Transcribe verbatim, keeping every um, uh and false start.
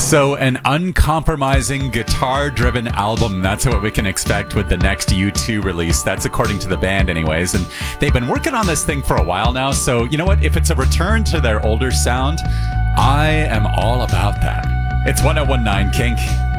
So an uncompromising guitar-driven album, that's what we can expect with the next U two release. That's according to the band anyways. And they've been working on this thing for a while now. So you know what? If it's a return to their older sound, I am all about that. It's one oh one nine Kink.